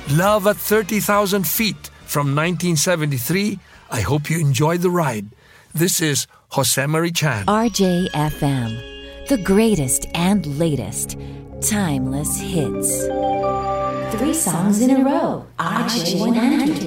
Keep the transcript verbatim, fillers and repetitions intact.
Love at thirty thousand Feet from nineteen seventy-three. I hope you enjoy the ride. This is Jose Marie Chan. R J F M, the greatest and latest timeless hits. Three songs in a row. R J one hundred.